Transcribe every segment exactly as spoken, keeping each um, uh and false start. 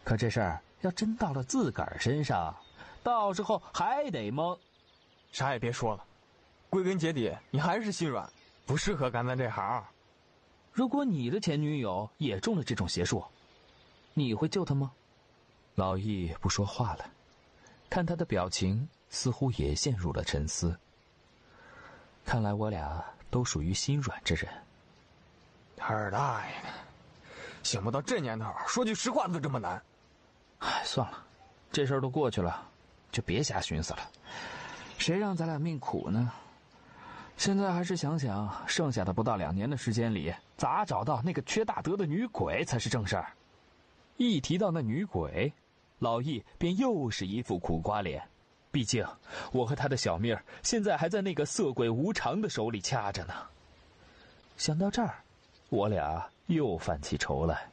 可这事儿要真到了自个儿身上，到时候还得蒙。 啥也别说了，归根结底你还是心软，不适合干咱这行。 如果你的前女友也中了这种邪术，你会救她吗？老易不说话了，看他的表情似乎也陷入了沉思。看来我俩都属于心软之人。 二大爷的，想不到这年头说句实话都这么难。 唉，算了，这事儿都过去了，就别瞎寻思了。谁让咱俩命苦呢？现在还是想想剩下的不到两年的时间里，咋找到那个缺大德的女鬼才是正事儿。一提到那女鬼，老易便又是一副苦瓜脸。毕竟我和他的小命现在还在那个色鬼无常的手里掐着呢。想到这儿，我俩又犯起愁来。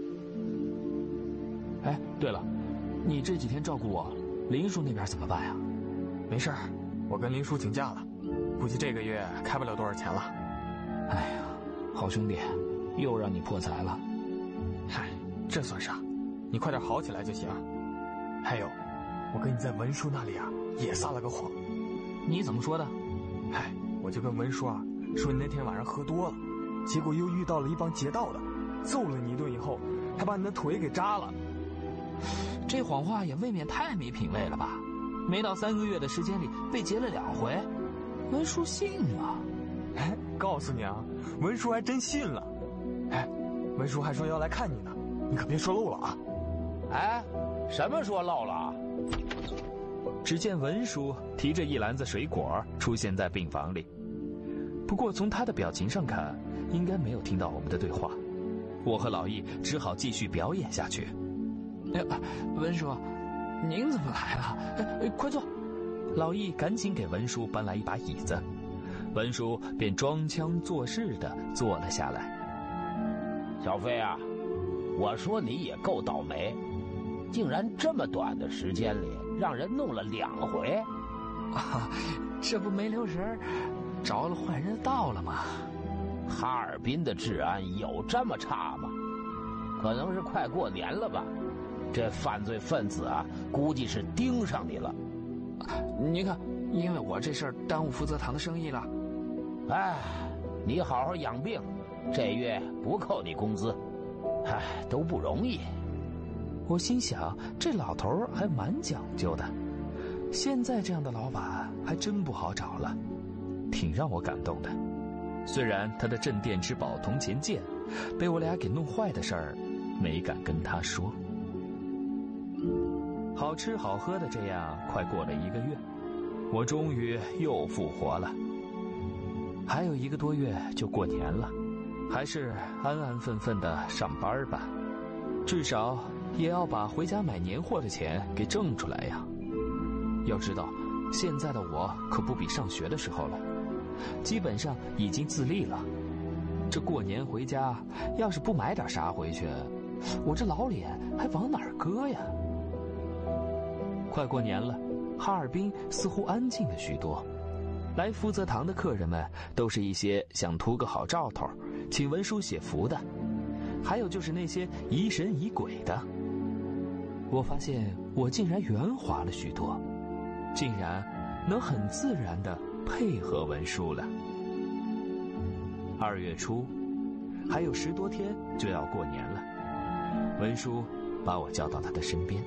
哎，对了，你这几天照顾我，林叔那边怎么办呀？ 没事儿，我跟林叔请假了，估计这个月开不了多少钱了。 哎呀，好兄弟，又让你破财了。 嗨，这算啥？你快点好起来就行。还有，我跟你在文叔那里啊也撒了个谎。 你怎么说的？ 嗨，我就跟文叔啊说你那天晚上喝多了，结果又遇到了一帮劫道的，揍了你一顿以后，还把你的腿给扎了。 这谎话也未免太没品位了吧？没到三个月的时间里被劫了两回，文叔信啊？ 哎，告诉你啊，文叔还真信了。哎，文叔还说要来看你呢，你可别说漏了啊。 哎，什么说漏了？ 只见文叔提着一篮子水果出现在病房里，不过从他的表情上看，应该没有听到我们的对话。我和老易只好继续表演下去。哎，文叔，您怎么来了？哎，快坐！老易赶紧给文叔搬来一把椅子，文叔便装腔作势地坐了下来。 小飞啊，我说你也够倒霉，竟然这么短的时间里让人弄了两回。 啊，这不没留神着了坏人的道了吗？ 哈尔滨的治安有这么差吗？可能是快过年了吧，这犯罪分子啊，估计是盯上你了。 您看，因为我这事儿耽误福泽堂的生意了。 哎，你好好养病，这月不扣你工资，哎，都不容易。 我心想，这老头还蛮讲究的，现在这样的老板还真不好找了，挺让我感动的。虽然他的镇店之宝铜钱剑被我俩给弄坏的事儿没敢跟他说。好吃好喝的这样快过了一个月，我终于又复活了。还有一个多月就过年了，还是安安分分的上班吧，至少也要把回家买年货的钱给挣出来呀。要知道，现在的我可不比上学的时候了，基本上已经自立了。这过年回家要是不买点啥回去，我这老脸还往哪儿搁呀？快过年了，哈尔滨似乎安静了许多。来福泽堂的客人们都是一些想图个好兆头，请文书写符的，还有就是那些疑神疑鬼的。我发现我竟然圆滑了许多，竟然能很自然地配合文书了。二月初，还有十多天就要过年了，文书把我叫到他的身边。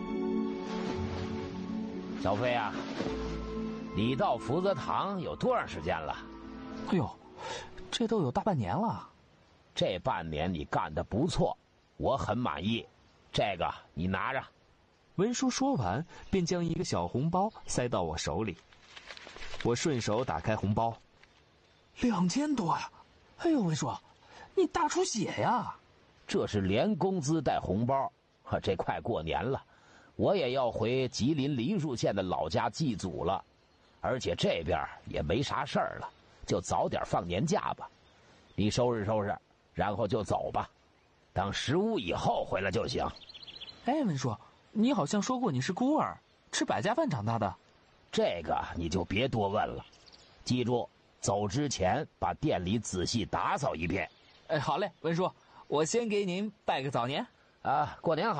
小飞啊，你到福泽堂有多长时间了？ 哎呦，这都有大半年了。 这半年你干得不错，我很满意。这个你拿着。 文书说完，便将一个小红包塞到我手里。我顺手打开红包，两千多呀！哎呦，文书，你大出血呀！ 这是连工资带红包，这快过年了，我也要回吉林梨树县的老家祭祖了，而且这边也没啥事儿了，就早点放年假吧。你收拾收拾，然后就走吧，等十五以后回来就行。 哎，文叔，你好像说过你是孤儿，吃百家饭长大的。 这个你就别多问了，记住，走之前把店里仔细打扫一遍。 哎，好嘞，文叔，我先给您拜个早年啊，过年好。